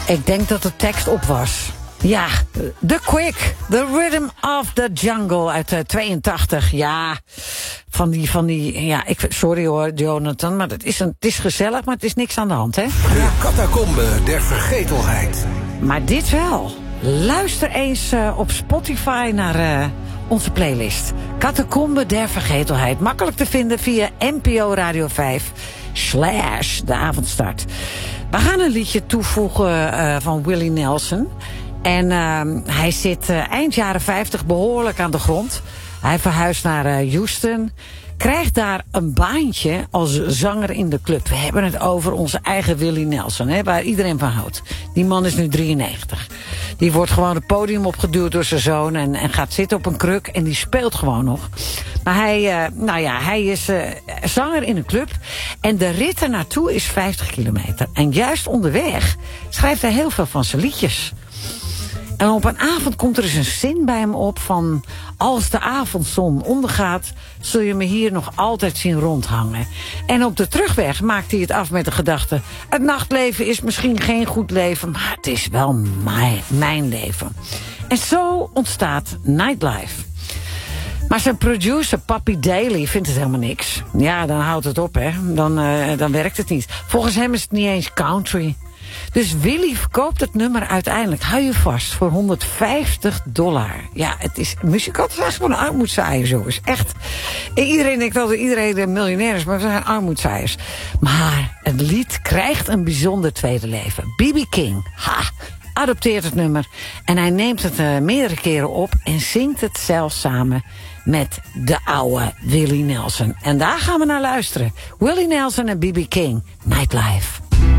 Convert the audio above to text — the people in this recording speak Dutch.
Ik denk dat de tekst op was. Ja, The Quick, The Rhythm of the Jungle uit 82. Ja, van die, ja, sorry hoor, Jonathan, maar het is gezellig, maar het is niks aan de hand, hè? De catacombe der vergetelheid. Maar dit wel. Luister eens op Spotify naar onze playlist. Catacombe der vergetelheid. Makkelijk te vinden via NPO Radio 5 / de avondstart. We gaan een liedje toevoegen van Willie Nelson. En hij zit eind jaren 50 behoorlijk aan de grond. Hij verhuist naar Houston. Krijgt daar een baantje als zanger in de club. We hebben het over onze eigen Willie Nelson, hè, waar iedereen van houdt. Die man is nu 93. Die wordt gewoon het podium opgeduwd door zijn zoon en gaat zitten op een kruk en die speelt gewoon nog. Maar hij is zanger in een club en de rit er naartoe is 50 kilometer. En juist onderweg schrijft hij heel veel van zijn liedjes. En op een avond komt er eens een zin bij hem op van... als de avondzon ondergaat, zul je me hier nog altijd zien rondhangen. En op de terugweg maakt hij het af met de gedachte... het nachtleven is misschien geen goed leven, maar het is wel mijn leven. En zo ontstaat Nightlife. Maar zijn producer, Pappy Daly, vindt het helemaal niks. Ja, dan houdt het op, hè. Dan werkt het niet. Volgens hem is het niet eens country... Dus Willie verkoopt het nummer uiteindelijk, hou je vast, voor $150. Ja, het is muzikanten zijn gewoon armoedzaaiers, jongens. Echt. Iedereen denkt dat iedereen miljonair is, maar we zijn armoedzaaiers. Maar het lied krijgt een bijzonder tweede leven. B.B. King, adopteert het nummer. En hij neemt het meerdere keren op en zingt het zelfs samen met de oude Willie Nelson. En daar gaan we naar luisteren. Willie Nelson en B.B. King, Nightlife.